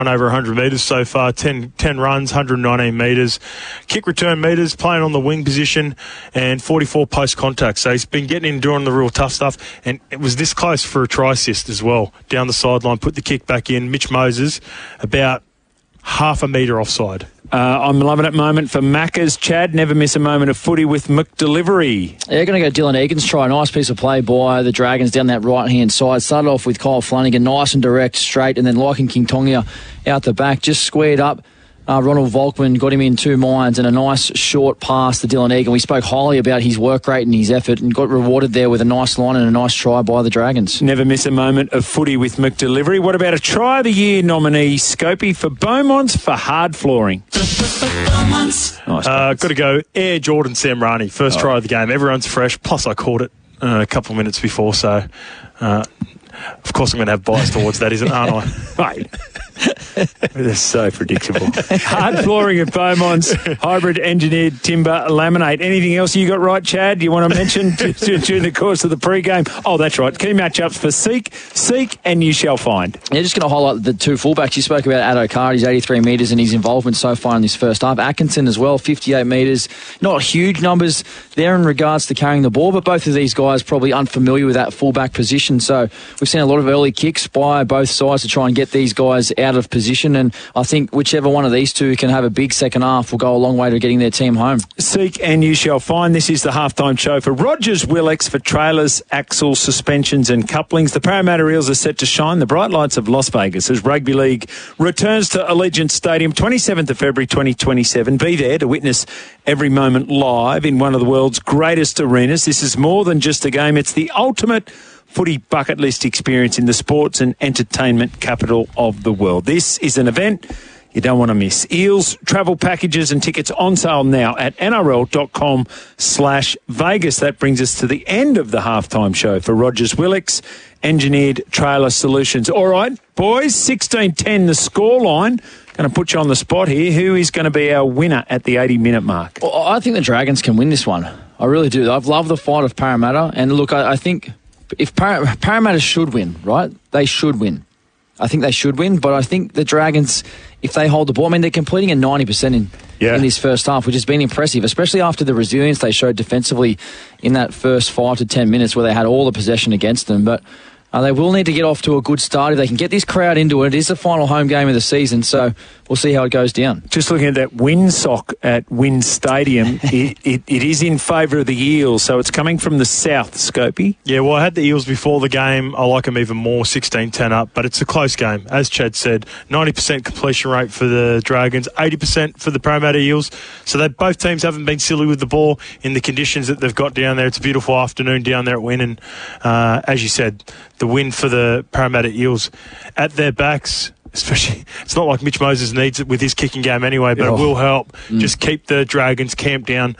over 100 metres so far, 10 runs, 119 metres. Kick return metres, playing on the wing position, and 44 post contact. So he's been getting in doing the real tough stuff, and it was this close for a try assist as well. Down the sideline, put the kick back in. Mitch Moses, about half a metre offside. I'm loving it moment for Maccas. Chad, never miss a moment of footy with McDelivery. Yeah, going to go Dylan Egan's try. Nice piece of play by the Dragons down that right-hand side. Started off with Kyle Flanagan, nice and direct, straight, and then Lycan King Tonga out the back, just squared up. Ronald Volkman got him in two minds, and a nice short pass to Dylan Egan. We spoke highly about his work rate and his effort, and got rewarded there with a nice line and a nice try by the Dragons. Never miss a moment of footy with McDelivery. What about a Try of the Year nominee, Scopey, for Beaumont's for hard flooring? Nice. Got to go Air Jordan Samrani, first try of the game. Everyone's fresh, plus I caught it a couple of minutes before, so of course I'm going to have bias towards that, aren't I? Mate. They're so predictable. Hard flooring at Beaumont's, hybrid engineered timber laminate. Anything else you got right, Chad, you want to mention during the course of the pre-game? Oh, that's right. Key matchups for Seek, and you shall find. Yeah, just going to highlight the two fullbacks. You spoke about Addo Carr, he's 83 metres, and his involvement so far in this first half. Atkinson as well, 58 metres. Not huge numbers there in regards to carrying the ball, but both of these guys probably unfamiliar with that fullback position. So we've seen a lot of early kicks by both sides to try and get these guys out of position, and I think whichever one of these two can have a big second half will go a long way to getting their team home. Seek and you shall find. This is the halftime show for Rogers Willex for trailers, axles, suspensions and couplings. The Parramatta Eels are set to shine the bright lights of Las Vegas as Rugby League returns to Allegiant Stadium 27th of February 2027. Be there to witness every moment live in one of the world's greatest arenas. This is more than just a game. It's the ultimate footy bucket list experience in the sports and entertainment capital of the world. This is an event you don't want to miss. Eels travel packages and tickets on sale now at nrl.com/Vegas. That brings us to the end of the halftime show for Rogers Willex Engineered Trailer Solutions. All right, boys, 16-10 the scoreline. Going to put you on the spot here. Who is going to be our winner at the 80-minute mark? Well, I think the Dragons can win this one. I really do. I've loved the fight of Parramatta, and look, I think if Parramatta should win, right? They should win. I think they should win, but I think the Dragons, if they hold the ball, I mean, they're completing at 90% in this first half, which has been impressive, especially after the resilience they showed defensively in that first 5 to 10 minutes where they had all the possession against them. But they will need to get off to a good start if they can get this crowd into it. It is the final home game of the season, so we'll see how it goes down. Just looking at that windsock at Wynn Stadium, it is in favour of the Eels, so it's coming from the south, Scopey. Yeah, well, I had the Eels before the game. I like them even more, 16-10 up, but it's a close game. As Chad said, 90% completion rate for the Dragons, 80% for the Parramatta Eels. So both teams haven't been silly with the ball in the conditions that they've got down there. It's a beautiful afternoon down there at Wynn, and as you said, the win for the Parramatta Eels at their backs, especially, it's not like Mitch Moses needs it with his kicking game anyway, but it will help just keep the Dragons camped down